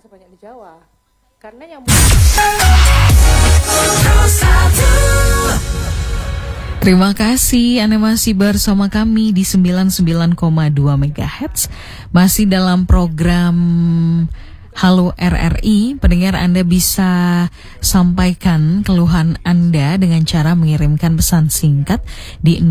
tidak sebanyak di Jawa. Karena yang Terima kasih Anda masih bersama kami di 99,2 MHz. Masih dalam program Halo RRI. Pendengar, Anda bisa sampaikan keluhan Anda dengan cara mengirimkan pesan singkat di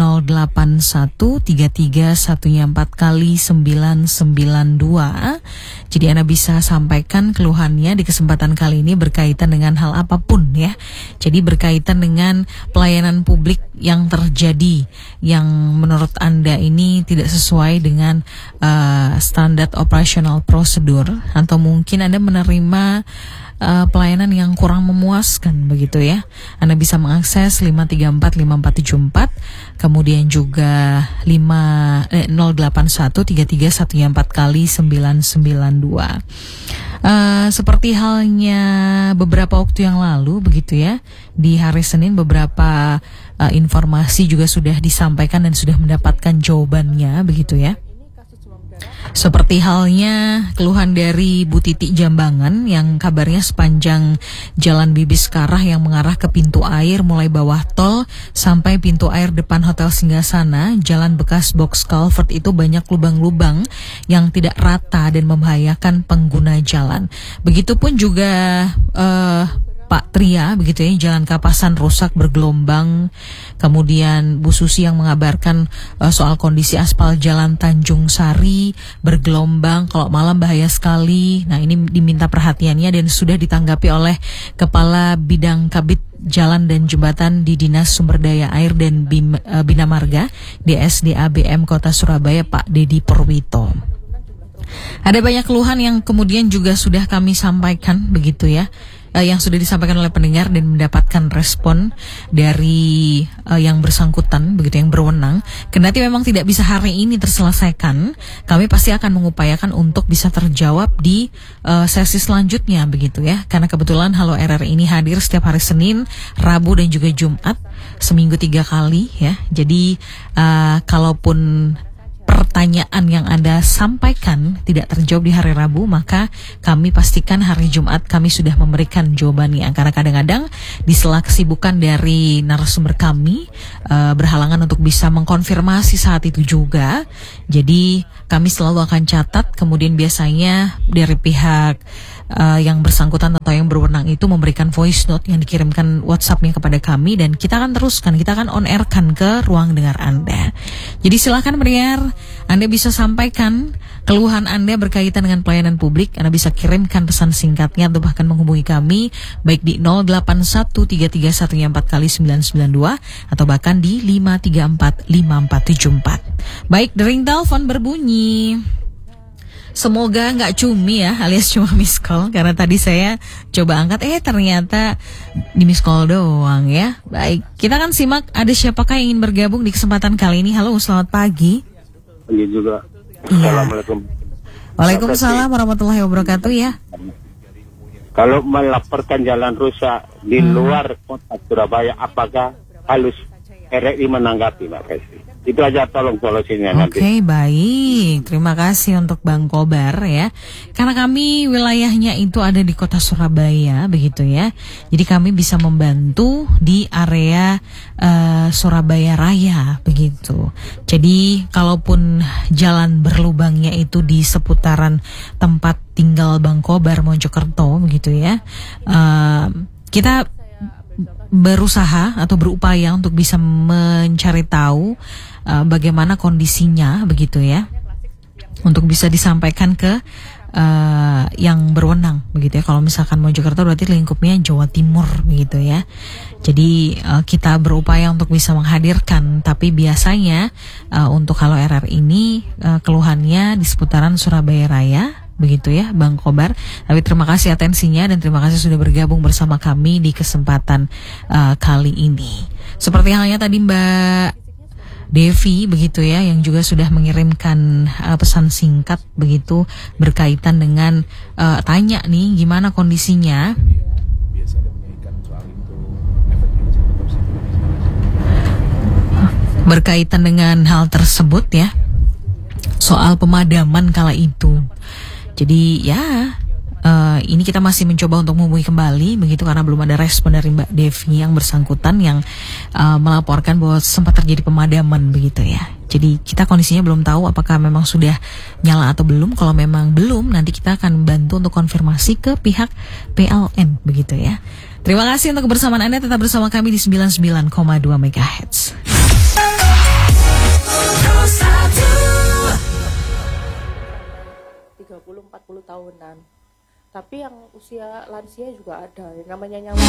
0813314kali 992. Jadi Anda bisa sampaikan keluhannya di kesempatan kali ini berkaitan dengan hal apapun ya. Jadi berkaitan dengan pelayanan publik yang terjadi yang menurut Anda ini tidak sesuai dengan standar operasional prosedur, atau mungkin Anda menerima pelayanan yang kurang memuaskan begitu ya. Anda bisa mengakses 5345474, kemudian juga 0813314kali 992. Seperti halnya beberapa waktu yang lalu begitu ya, di hari Senin beberapa informasi juga sudah disampaikan dan sudah mendapatkan jawabannya begitu ya. Seperti halnya keluhan dari Bu Titi Jambangan yang kabarnya sepanjang Jalan Bibis Karah yang mengarah ke pintu air mulai bawah tol sampai pintu air depan Hotel Singgasana, jalan bekas box culvert itu banyak lubang-lubang yang tidak rata dan membahayakan pengguna jalan. Begitupun juga Pak Tria begitu ya, Jalan Kapasan rusak bergelombang. Kemudian Bu Susi yang mengabarkan soal kondisi aspal Jalan Tanjung Sari bergelombang, kalau malam bahaya sekali. Nah, ini diminta perhatiannya dan sudah ditanggapi oleh Kepala Bidang Kabid Jalan dan Jembatan di Dinas Sumber Daya Air dan Bina Marga DSDA BM Kota Surabaya, Pak Dedi Purwito. Ada banyak keluhan yang kemudian juga sudah kami sampaikan begitu ya, yang sudah disampaikan oleh pendengar dan mendapatkan respon dari yang bersangkutan begitu, yang berwenang. Kendati memang tidak bisa hari ini terselesaikan, kami pasti akan mengupayakan untuk bisa terjawab di sesi selanjutnya begitu ya. Karena kebetulan Halo RRI ini hadir setiap hari Senin, Rabu dan juga Jumat, seminggu 3 kali ya. Jadi kalaupun pertanyaan yang Anda sampaikan tidak terjawab di hari Rabu, maka kami pastikan hari Jumat kami sudah memberikan jawabannya. Karena kadang-kadang di sela kesibukan dari narasumber kami berhalangan untuk bisa mengkonfirmasi saat itu juga. Jadi kami selalu akan catat, kemudian biasanya dari pihak yang bersangkutan atau yang berwenang itu memberikan voice note yang dikirimkan WhatsApp-nya kepada kami, dan kita akan teruskan, kita akan on air-kan ke ruang dengar Anda. Jadi silakan pendengar, Anda bisa sampaikan keluhan Anda berkaitan dengan pelayanan publik. Anda bisa kirimkan pesan singkatnya atau bahkan menghubungi kami baik di 0813314kali 992 atau bahkan di 5345474. Baik, dering telepon berbunyi. Semoga nggak cumi ya, alias cuma miss call, karena tadi saya coba angkat ternyata di miss call doang ya. Baik, kita akan simak ada siapakah yang ingin bergabung di kesempatan kali ini. Halo, selamat pagi. Pagi juga. Iya. Assalamualaikum. Waalaikumsalam warahmatullahi wabarakatuh ya. Kalau melaporkan jalan rusak di luar kota Surabaya, apakah harus RRI menanggapi, Mbak Festi? Itu aja, tolong solusinya nanti. Oke, baik. Terima kasih untuk Bang Kobar ya. Karena kami wilayahnya itu ada di kota Surabaya begitu ya. Jadi kami bisa membantu di area Surabaya Raya begitu. Jadi kalaupun jalan berlubangnya itu di seputaran tempat tinggal Bang Kobar Mojokerto begitu ya. Kita berusaha atau berupaya untuk bisa mencari tahu bagaimana kondisinya begitu ya, untuk bisa disampaikan ke yang berwenang begitu ya. Kalau misalkan Mojokerto berarti lingkupnya Jawa Timur begitu ya. Jadi kita berupaya untuk bisa menghadirkan, tapi biasanya untuk Halo RRI ini keluhannya di seputaran Surabaya Raya begitu ya, Bang Kobar. Tapi terima kasih atensinya dan terima kasih sudah bergabung bersama kami di kesempatan kali ini. Seperti halnya tadi Mbak Devi begitu ya, yang juga sudah mengirimkan pesan singkat begitu berkaitan dengan tanya nih gimana kondisinya. Berkaitan dengan hal tersebut ya, soal pemadaman kala itu. Jadi ya Ini kita masih mencoba untuk menghubungi kembali begitu karena belum ada respon dari Mbak Devi yang bersangkutan yang melaporkan bahwa sempat terjadi pemadaman begitu ya. Jadi kita kondisinya belum tahu apakah memang sudah nyala atau belum. Kalau memang belum, nanti kita akan bantu untuk konfirmasi ke pihak PLN begitu ya. Terima kasih untuk kebersamaan Anda, tetap bersama kami di 99,2 MHz. 30-40 tahunan. Tapi yang usia lansia juga ada. Yang namanya nyawa